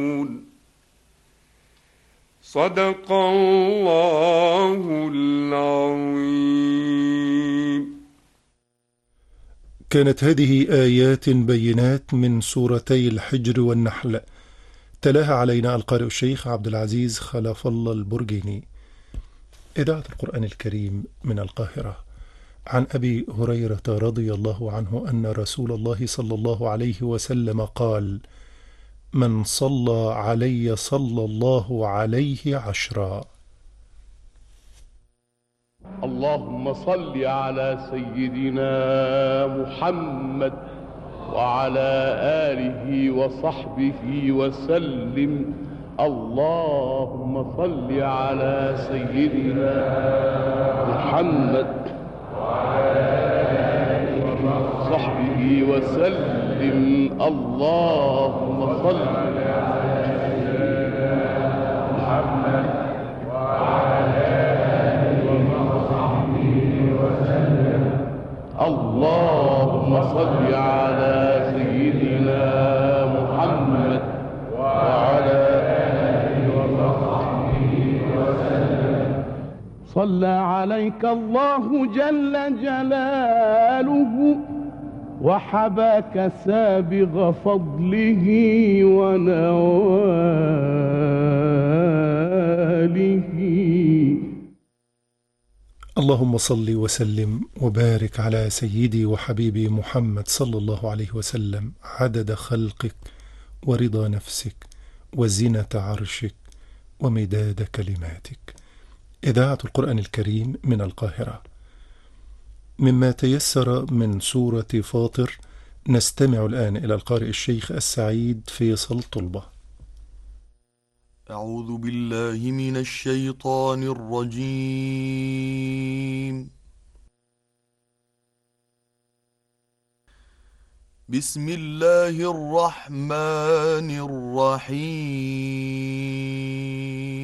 صدق الله العظيم. كانت هذه آيات بينات من سورتي الحجر والنحل، تلاها علينا القارئ الشيخ عبد العزيز خلف الله البرجيني. إذاعة القرآن الكريم من القاهرة. عن أبي هريرة رضي الله عنه أن رسول الله صلى الله عليه وسلم قال: من صلى علي صلى الله عليه 10. اللهم صل على سيدنا محمد وعلى آله وصحبه وسلم. اللهم صل على سيدنا محمد وعلى آله وصحبه وسلم. اللهم صل على سيدنا محمد وعلى آله وصحبه وسلم. اللهم صل على سيدنا محمد وعلى آله وصحبه وسلم. صلى عليك الله جل جلاله وحباك سابغ فضله ونواله. اللهم صل وسلم وبارك على سيدي وحبيبي محمد صلى الله عليه وسلم عدد خلقك ورضا نفسك وزنة عرشك ومداد كلماتك. إذاعة القرآن الكريم من القاهرة. مما تيسر من سورة فاطر نستمع الآن إلى القارئ الشيخ السعيد فيصل طلبة. أعوذ بالله من الشيطان الرجيم. بسم الله الرحمن الرحيم.